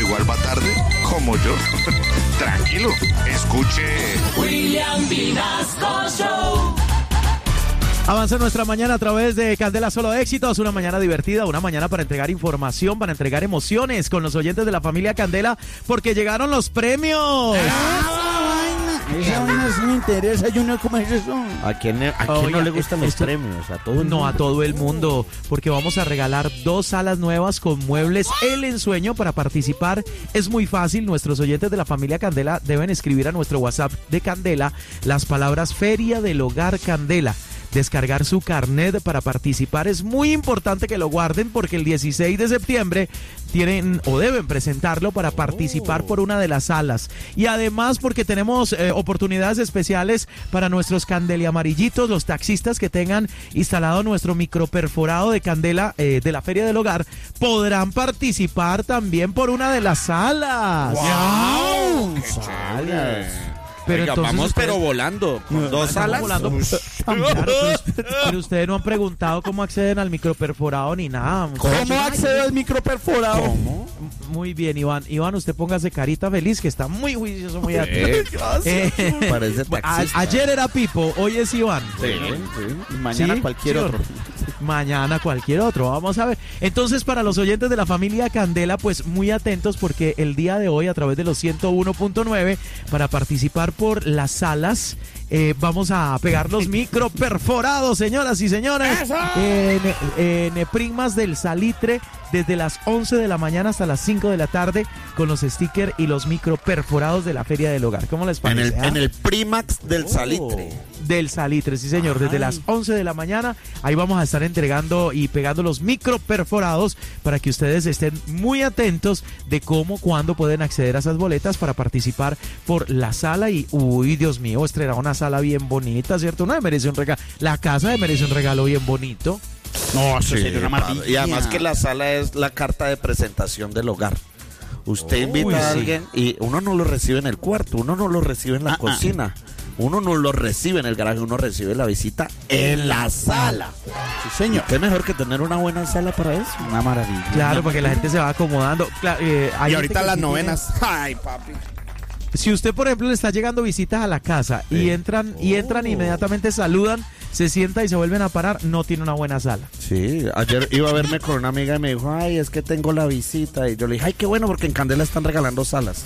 igual va tarde, como yo. Tranquilo, escuche. William Vinasco Show. Avanza nuestra mañana a través de Candela Solo Éxitos, una mañana divertida, una mañana para entregar información, para entregar emociones con los oyentes de la familia Candela, porque llegaron los premios. Esa vaina sí me interesa, Junior, ¿cómo es eso? ¿A quién no le gustan los premios? ¿A todo el mundo? No, a todo el mundo, porque vamos a regalar 2 salas nuevas con muebles El Ensueño. Para participar es muy fácil, nuestros oyentes de la familia Candela deben escribir a nuestro WhatsApp de Candela las palabras Feria del Hogar Candela. Descargar su carnet para participar. Es muy importante que lo guarden porque el 16 de septiembre tienen o deben presentarlo para participar por una de las salas. Y además porque tenemos oportunidades especiales para nuestros candeliamarillitos, los taxistas que tengan instalado nuestro microperforado de candela de la Feria del Hogar, podrán participar también por una de las salas. ¡Wow! ¡Salas! Pero Oiga, entonces vamos ustedes, pero volando. ¿Con 2 salas? volando. Claro, pero ustedes no han preguntado cómo acceden al microperforado ni nada. ¿Cómo accedo al microperforado? ¿Cómo? Muy bien, Iván. Iván, usted póngase carita feliz, que está muy juicioso, muy atento. Parece taxista. Ayer era Pipo, hoy es Iván. Sí. Y mañana ¿Sí? cualquier ¿Sí o otro. Mañana cualquier otro, vamos a ver. Entonces, para los oyentes de la familia Candela, pues muy atentos porque el día de hoy a través de los 101.9 para participar por las salas vamos a pegar los microperforados, señoras y señores, en Primas del Salitre desde las 11 de la mañana hasta las 5 de la tarde con los stickers y los microperforados de la Feria del Hogar. ¿Cómo les parece? En el Primax del Salitre. Del Salitre, sí señor, desde las 11 de la mañana, ahí vamos a estar entregando y pegando los microperforados para que ustedes estén muy atentos de cómo, cuándo pueden acceder a esas boletas para participar por la sala y, uy, Dios mío, estrenar una sala bien bonita, ¿cierto? No, merece un regalo, la casa merece un regalo bien bonito. No, eso Sí, sería una maravilla. y además que la sala es la carta de presentación del hogar. Usted invita a sí. alguien y uno no lo recibe en el cuarto, uno no lo recibe en la cocina, uno no lo recibe en el garaje, uno recibe la visita en la sala. Sí, señor. ¿Qué mejor que tener una buena sala para eso? Una maravilla. Claro, porque la gente se va acomodando. Y ahorita las novenas. Ay, papi. Si usted, por ejemplo, le está llegando visitas a la casa y entran inmediatamente saludan, se sienta y se vuelven a parar, no tiene una buena sala. Sí, ayer iba a verme con una amiga y me dijo, ay, es que tengo la visita. Y yo le dije, ay, qué bueno, porque en Candela están regalando salas.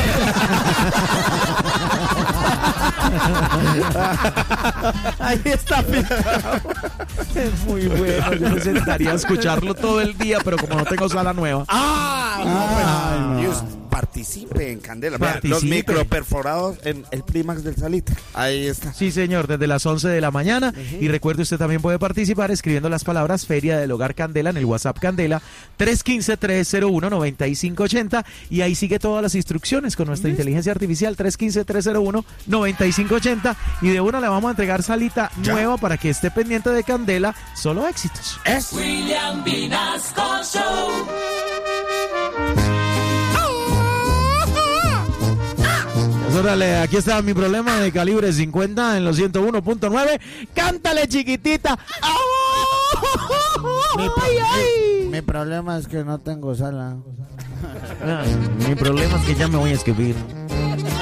Ahí está. Es muy bueno, yo me sentaría a escucharlo todo el día, pero como no tengo sala nueva. Dios, participe en Candela. Vea, Participe. los microperforados en el Primax del Salitre. Ahí está. Sí, señor, desde las 11 de la mañana. Y recuerde, usted también puede participar escribiendo las palabras Feria del Hogar Candela en el WhatsApp Candela 315-301-9580. Y ahí sigue todas las instrucciones con nuestra inteligencia artificial 315-301-9580. Y de una le vamos a entregar salita nueva para que esté pendiente de Candela. Solo éxitos. William Vinasco Show. Pues órale, aquí está mi problema de calibre 50 en los 101.9. ¡Cántale, chiquitita! Mi problema es que no tengo sala. Mi problema es que ya me voy a escribir.